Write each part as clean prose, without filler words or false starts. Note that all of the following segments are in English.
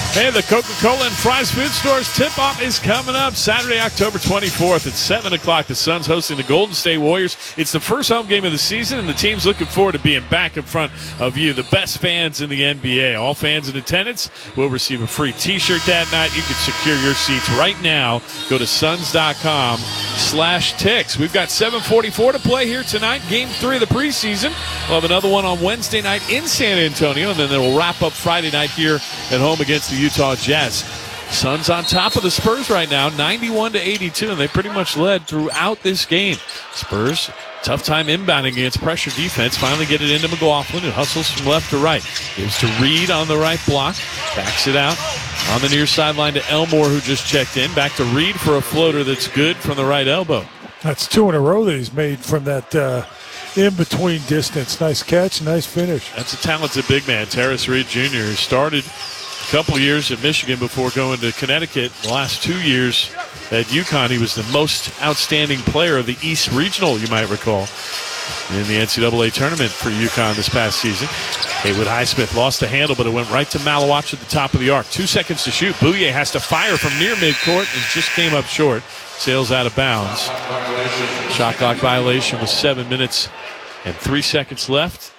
Hey, the Coca-Cola and Fry's Food Stores tip-off is coming up Saturday, October 24th at 7 o'clock. The Suns hosting the Golden State Warriors. It's the first home game of the season, and the team's looking forward to being back in front of you, the best fans in the NBA. All fans in attendance will receive a free T-shirt that night. You can secure your seats right now. Go to suns.com/ticks. We've got 7:44 to play here tonight, Game 3 of the preseason. We'll have another one on Wednesday night in San Antonio, and then we'll wrap up Friday night here at home against the Utah Jazz. Suns on top of the Spurs right now, 91-82, and they pretty much led throughout this game. Spurs, tough time inbounding against pressure defense. Finally get it into McLaughlin, who hustles from left to right. Gives to Reed on the right block. Backs it out on the near sideline to Elmore, who just checked in. Back to Reed for a floater that's good from the right elbow. That's 2 in a row that he's made from that in-between distance. Nice catch, nice finish. That's a talented big man, Terrace Reed Jr., who started a couple of years at Michigan before going to Connecticut. The last 2 years at UConn, he was the most outstanding player of the East Regional, you might recall, in the NCAA tournament for UConn this past season. Haywood Highsmith lost the handle, but it went right to Malawach at the top of the arc. 2 seconds to shoot. Bouye has to fire from near midcourt and just came up short. Sails out of bounds. Shot clock violation with 7 minutes and 3 seconds left.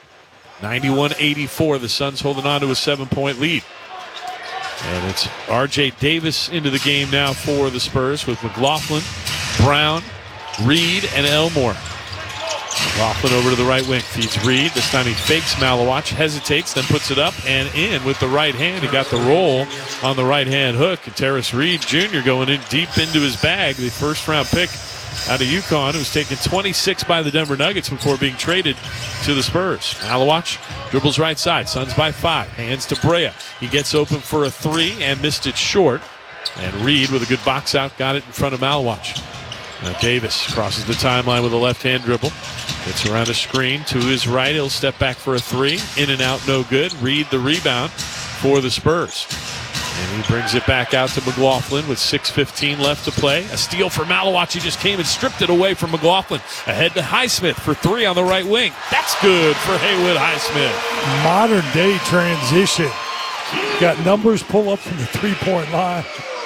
91-84. The Suns holding on to a 7-point lead. And it's R.J. Davis into the game now for the Spurs with McLaughlin, Brown, Reed, and Elmore. McLaughlin over to the right wing, feeds Reed. This time he fakes Malawach, hesitates, then puts it up and in with the right hand. He got the roll on the right-hand hook. And Terrace Reed Jr. going in deep into his bag, the first-round pick out of UConn, who was taken 26 by the Denver Nuggets before being traded to the Spurs. Malawach dribbles right side. Suns by 5. Hands to Brea. He gets open for a 3 and missed it short. And Reed with a good box out got it in front of Malawach. Now Davis crosses the timeline with a left-hand dribble. Gets around a screen to his right. He'll step back for a 3. In and out, no good. Reed the rebound for the Spurs. And he brings it back out to McLaughlin with 6:15 left to play. A steal for Malawach. He just came and stripped it away from McLaughlin. Ahead to Highsmith for 3 on the right wing. That's good for Haywood Highsmith. Modern day transition. Got numbers pull up from the three-point line.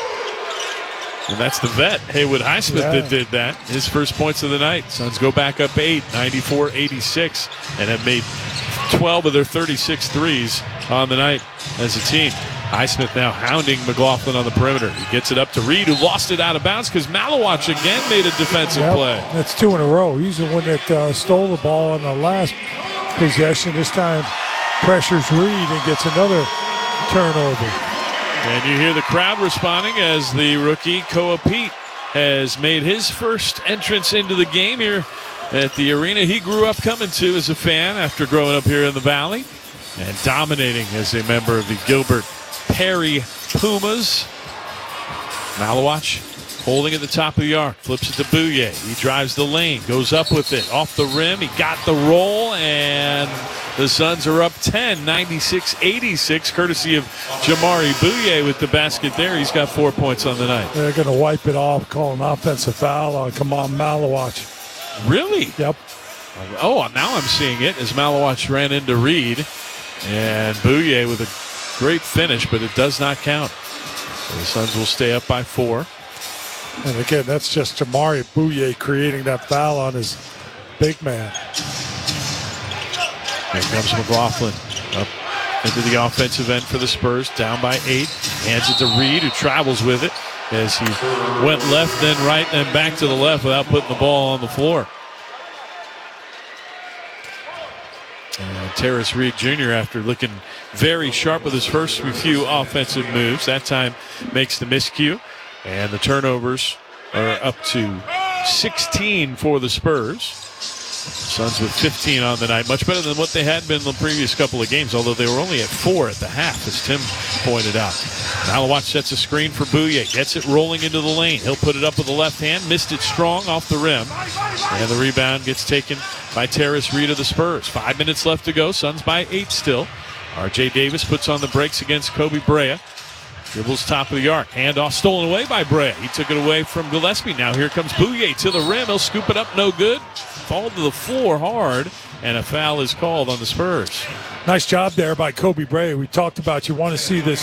And that's the vet, Haywood Highsmith, that did that. His first points of the night. Suns go back up 8, 94-86, and have made 12 of their 36 threes on the night as a team. Highsmith now hounding McLaughlin on the perimeter. He gets it up to Reed, who lost it out of bounds because Malawach again made a defensive play. That's 2 in a row. He's the one that stole the ball on the last possession. This time pressures Reed and gets another turnover. And you hear the crowd responding as the rookie Koa Pete has made his first entrance into the game here at the arena he grew up coming to as a fan after growing up here in the Valley and dominating as a member of the Gilbert Perry Pumas. Malawach holding at the top of the arc, flips it to Bouye. He drives the lane, goes up with it, off the rim. He got the roll, and the Suns are up 10, 96-86, courtesy of Jamari Bouye with the basket there. He's got 4 points on the night. They're going to wipe it off, call an offensive foul on Kamal Malawach. Really? Yep. Oh, now I'm seeing it as Malawach ran into Reed, and Bouye with a great finish, but it does not count. So the Suns will stay up by 4. And again, that's just Jamari Bouye creating that foul on his big man. Here comes McLaughlin up into the offensive end for the Spurs, down by 8. Hands it to Reed, who travels with it as he went left, then right, then back to the left without putting the ball on the floor. And Terrace Reed Jr., after looking very sharp with his first few offensive moves, that time makes the miscue. And the turnovers are up to 16 for the Spurs. Suns with 15 on the night. Much better than what they had been in the previous couple of games, although they were only at 4 at the half, as Tim pointed out. Malawach sets a screen for Bouye. Gets it rolling into the lane. He'll put it up with the left hand. Missed it strong off the rim. And the rebound gets taken by Terrace Reed of the Spurs. 5 minutes left to go. Suns by 8 still. R.J. Davis puts on the brakes against Kobe Brea. Dribbles top of the arc. Handoff stolen away by Brea. He took it away from Gillespie. Now here comes Bouye to the rim. He'll scoop it up. No good. Fall to the floor hard. And a foul is called on the Spurs. Nice job there by Kobe Brea. We talked about you want to see this